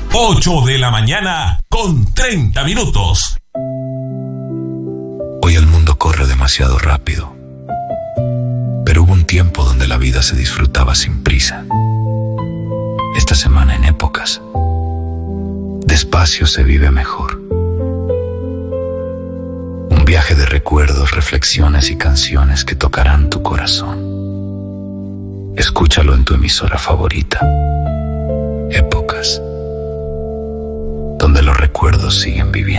8 de la mañana con 30 minutos. Hoy el mundo corre demasiado rápido, pero hubo un tiempo donde la vida se disfrutaba sin prisa. Esta semana en Épocas, despacio se vive mejor. Un viaje de recuerdos, reflexiones y canciones que tocarán tu corazón. Escúchalo en tu emisora favorita. Épocas, donde los recuerdos siguen viviendo.